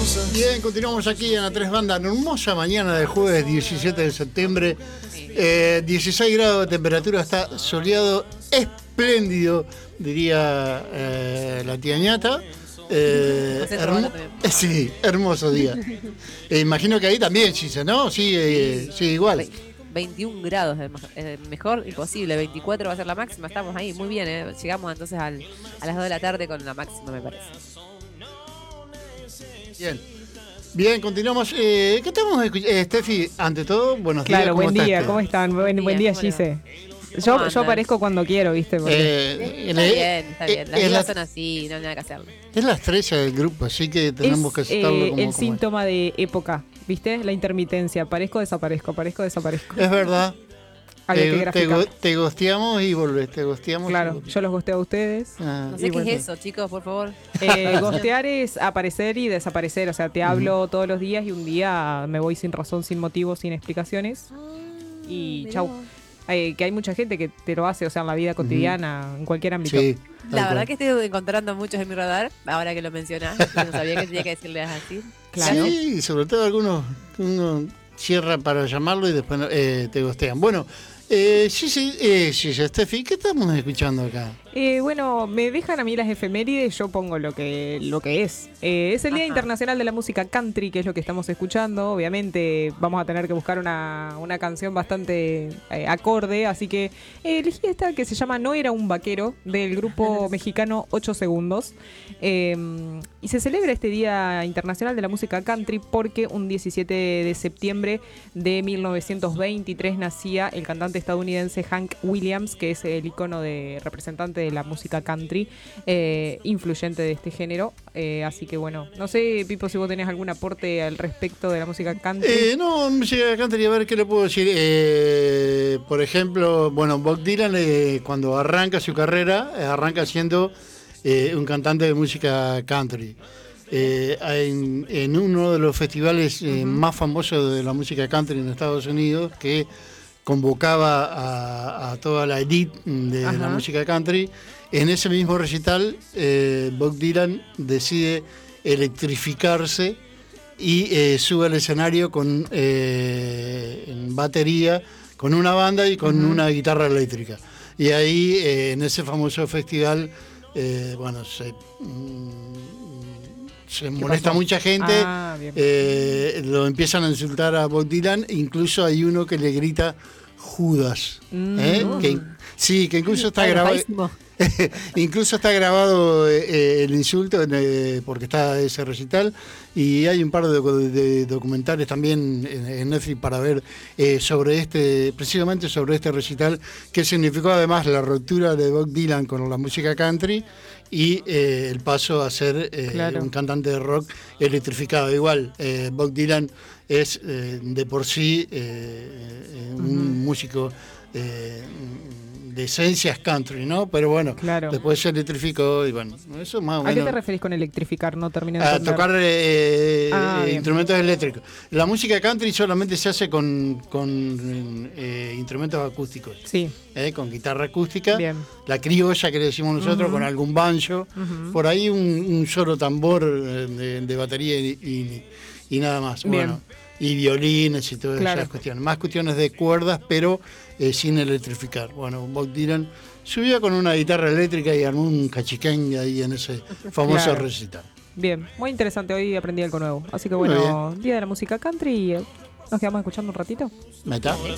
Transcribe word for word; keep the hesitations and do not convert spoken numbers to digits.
Bien, continuamos aquí en la Tres Bandas. Una hermosa mañana de jueves diecisiete de septiembre. Eh, dieciséis grados de temperatura, está soleado, espléndido, diría eh, la tía ñata. Eh, hermo- sí, hermoso día. Eh, imagino que ahí también, Gise, ¿no? Sí, eh, sí, igual. veintiún grados, eh, mejor imposible, veinticuatro va a ser la máxima, estamos ahí, muy bien, eh. Llegamos entonces al, a las dos de la tarde con la máxima, me parece. Bien, bien, continuamos. Eh, ¿Qué estamos escuchando? Eh, Steffi, ante todo, buenos días. Claro, ¿cómo buen día, estás? ¿cómo están? Buen, buen día, Gise. Yo, yo aparezco cuando quiero, ¿viste? Porque... Eh, está le, bien, está bien. Las es, vidas la, son así, no hay nada que hacerlo. es la estrella del grupo, así que tenemos es, que aceptarlo eh, como el como síntoma de época, ¿viste? La intermitencia. Aparezco, desaparezco, aparezco, desaparezco. es verdad. Había que Te, te, graficar. go- te gosteamos y volvés, te gosteamos. Claro, y yo los gosteo a ustedes. Ah, No sé y qué bueno. es eso, chicos, por favor. Eh, gostear es aparecer y desaparecer. O sea, te hablo todos los días y un día me voy sin razón, sin motivo, sin explicaciones. Y Mirá chau. vos. Eh, que hay mucha gente que te lo hace, o sea, en la vida cotidiana, en cualquier ámbito. Sí, tal La verdad cual. que estoy encontrando muchos en mi radar, ahora que lo mencionás. Yo no sabía que tenía que decirles así. Claro. Sí, sobre todo algunos uno cierra para llamarlo y después eh, te gostean. Bueno, eh, sí, sí, eh, sí, sí, Steffi, ¿qué estamos escuchando acá? Eh, bueno, me dejan a mí las efemérides, yo pongo lo que, lo que es. Eh, es el Día Ajá. Internacional de la Música Country, que es lo que estamos escuchando. Obviamente vamos a tener que buscar una, una canción bastante eh, acorde, así que eh, elegí esta que se llama No era un vaquero, del grupo mexicano ocho segundos. Eh, y se celebra este Día Internacional de la Música Country porque un diecisiete de septiembre de mil novecientos veintitrés nacía el cantante estadounidense Hank Williams, que es el icono de representante de la música country, eh, influyente de este género. Eh, así que bueno, no sé, Pipo, si vos tenés algún aporte al respecto de la música country. Eh, no, música country, a ver qué le puedo decir. Eh, por ejemplo, bueno, Bob Dylan eh, cuando arranca su carrera, eh, arranca siendo eh, un cantante de música country. Eh, en, en uno de los festivales eh, uh-huh. más famosos de la música country en Estados Unidos, que convocaba a, a toda la elite de Ajá. la música country, en ese mismo recital eh, Bob Dylan decide electrificarse y eh, sube al escenario con eh, en batería, con una banda y con uh-huh. una guitarra eléctrica. Y ahí, eh, en ese famoso festival, eh, bueno, se, mm, se molesta pasó? mucha gente, ah, eh, lo empiezan a insultar a Bob Dylan, incluso hay uno que le grita Judas. Mm. ¿eh? Que, sí, que incluso está grabado. Incluso está grabado eh, el insulto eh, porque está ese recital, y hay un par de, de documentales también en, en Netflix para ver eh, sobre este, precisamente sobre este recital, que significó además la ruptura de Bob Dylan con la música country y eh, el paso a ser eh, claro. un cantante de rock electrificado. Igual, eh, Bob Dylan es eh, de por sí eh, un uh-huh. músico eh, de esencias country, ¿no? Pero bueno, claro. después se electrificó y bueno, eso más o menos. ¿A qué te referís con electrificar? No terminé de A entender. tocar eh, ah, instrumentos eléctricos. La música country solamente se hace con, con eh, instrumentos acústicos. Sí. Eh, con guitarra acústica. Bien. La criolla que le decimos nosotros, uh-huh. con algún banjo. Uh-huh. Por ahí un, un solo tambor de, de batería y, y, y nada más. Bien. Bueno, y violines y todas claro. esas cuestiones. Más cuestiones de cuerdas, pero eh, sin electrificar. Bueno, Bob Dylan subía con una guitarra eléctrica y armó un cachiquén ahí en ese famoso claro. recital. Bien, muy interesante. Hoy aprendí algo nuevo. Así que bueno, Día de la Música Country. ¿Nos quedamos escuchando un ratito? ¿Meta?